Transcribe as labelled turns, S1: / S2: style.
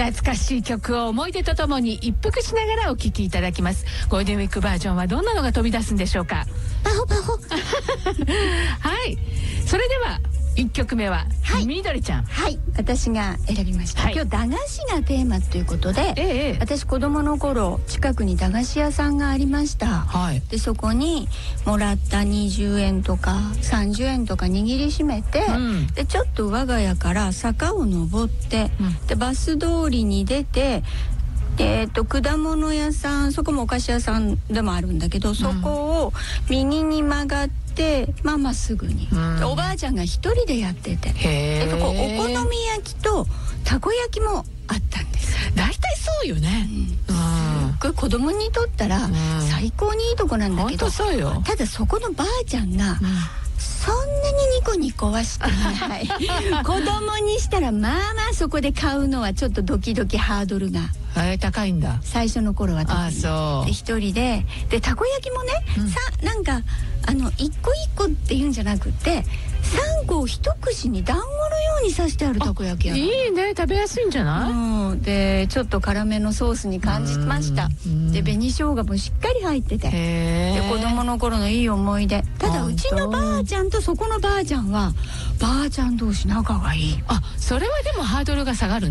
S1: 懐かしい曲を思い出とともに一服しながらお聴きいただきます。ゴールデンウィークバージョンはどんなのが飛び出すんでしょうか。
S2: パホパホ
S1: はい、それでは1曲目は、みどりちゃん。
S2: はい、私が選びました、今日駄菓子がテーマということで、私子供の頃近くに駄菓子屋さんがありました、でそこにもらった20円とか30円とか握りしめて、でちょっと我が家から坂を登って、でバス通りに出て、果物屋さん、そこもお菓子屋さんでもあるんだけど、そこを右に曲がってまっすぐに、おばあちゃんが一人でやってて、そこお好み焼きとたこ焼きもあったんです。
S1: 大体そうよね、
S2: これ子供にとったら最高にいいとこなんだけど、
S1: そうよ。
S2: ただそこのばあちゃんが、そんなにニコニコはしてない子供にしたらまあそこで買うのはちょっとドキドキハードルが
S1: 高いんだ、
S2: 最初の頃は特に。で一人でたこ焼きもね、なんか一個一個っていうんじゃなくて3個を一串に団子のように刺してあるたこ焼きや。
S1: いいね、食べやすいんじゃない？
S2: でちょっと辛めのソースに感じました。で紅生姜もしっかり入ってて、で子供の頃のいい思い出。ただうちのばあちゃんとそこのばあちゃんはばあちゃん同士仲がいい。
S1: それはでもハードルが下がるね。